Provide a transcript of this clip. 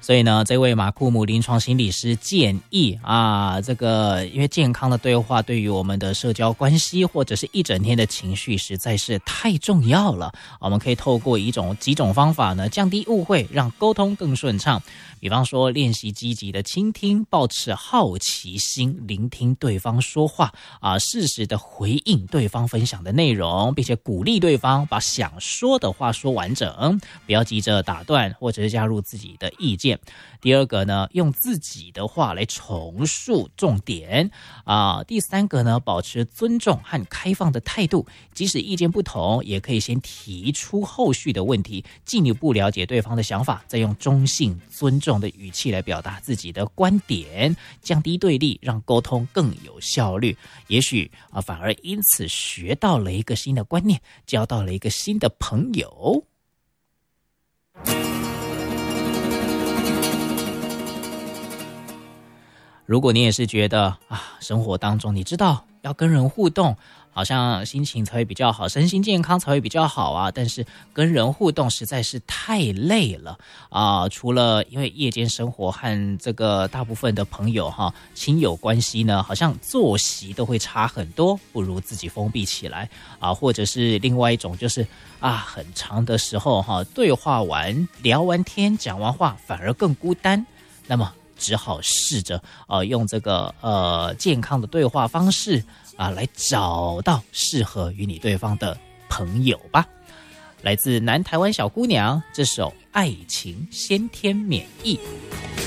所以呢，这位马库姆临床心理师建议啊，这个因为健康的对话对于我们的社交关系或者是一整天的情绪实在是太重要了。我们可以透过几种方法呢，降低误会，让沟通更顺畅。比方说，练习积极的倾听，保持好奇心，聆听对方说话啊，适时的回应对方分享的内容，并且鼓励对方把想说的话说完整，不要急着打断或者是加入自己的意见。第二个呢，用自己的话来重述重点啊。第三个呢，保持尊重和开放的态度，即使意见不同，也可以先提出后续的问题，进一步了解对方的想法，再用中性尊重的语气来表达自己的观点，降低对立，让沟通更有效率。也许反而因此学到了一个新的观念，交到了一个新的朋友。如果你也是觉得生活当中你知道要跟人互动，好像心情才会比较好，身心健康才会比较好啊，但是跟人互动实在是太累了啊！除了因为夜间生活和这个大部分的朋友亲友关系呢，好像作息都会差很多，不如自己封闭起来啊，或者是另外一种就是很长的时候对话完聊完天讲完话反而更孤单，那么只好试着用这个健康的对话方式来找到适合与你对方的朋友吧。来自南台湾小姑娘这首《爱情先天免疫》。